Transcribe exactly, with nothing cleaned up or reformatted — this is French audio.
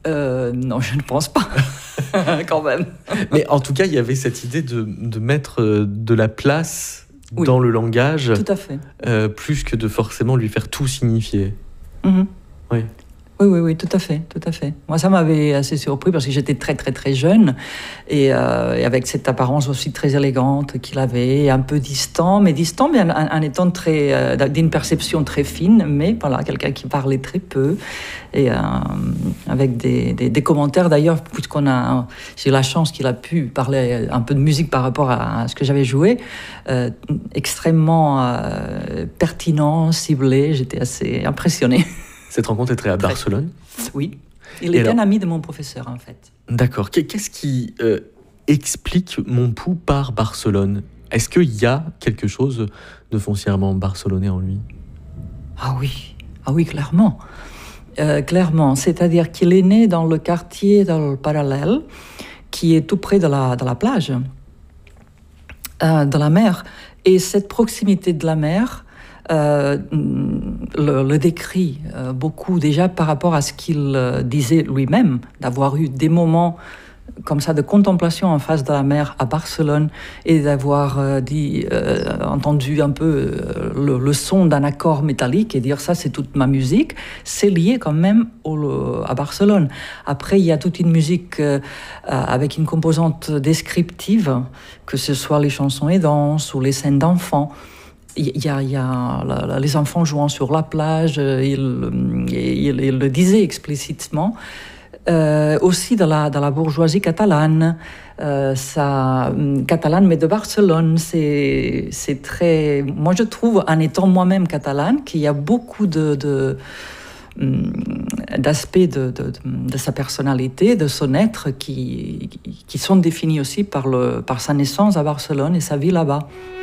euh, Non, je ne pense pas, quand même. Mais en tout cas, il y avait cette idée de, de mettre de la place oui. dans le langage, tout à fait. Euh, plus que de forcément lui faire tout signifier. Mm-hmm. Oui. Oui, oui, oui, tout à fait, tout à fait. Moi, ça m'avait assez surpris parce que j'étais très, très, très jeune et, euh, et avec cette apparence aussi très élégante qu'il avait, un peu distant, mais distant, mais en, en étant très, euh, d'une perception très fine, mais voilà, quelqu'un qui parlait très peu et euh, avec des, des, des commentaires d'ailleurs, puisqu'on a, j'ai eu la chance qu'il a pu parler un peu de musique par rapport à ce que j'avais joué, euh, extrêmement euh, pertinent, ciblé. J'étais assez impressionnée. Cette rencontre était à Barcelone ? Oui. Il Et était alors... un ami de mon professeur, en fait. D'accord. Qu'est-ce qui euh, explique Montpou par Barcelone ? Est-ce qu'il y a quelque chose de foncièrement barcelonais en lui ? Ah oui, ah oui, clairement. Euh, clairement. C'est-à-dire qu'il est né dans le quartier del Paral·lel, qui est tout près de la, de la plage, euh, de la mer. Et cette proximité de la mer... Euh, le, le décrit euh, beaucoup déjà par rapport à ce qu'il euh, disait lui-même, d'avoir eu des moments comme ça de contemplation en face de la mer à Barcelone et d'avoir euh, dit, euh, entendu un peu euh, le, le son d'un accord métallique et dire ça c'est toute ma musique, c'est lié quand même au, à Barcelone. Après il y a toute une musique euh, avec une composante descriptive, que ce soit les chansons et danses ou les scènes d'enfants. Il y a, il y a la, les enfants jouant sur la plage, il, il, il le disait explicitement. Euh, aussi de la, de la bourgeoisie catalane, euh, ça, catalane, mais de Barcelone. C'est, c'est très... Moi, je trouve, en étant moi-même catalane, qu'il y a beaucoup de... de d'aspects de, de, de, de sa personnalité, de son être, qui, qui sont définis aussi par, le, par sa naissance à Barcelone et sa vie là-bas.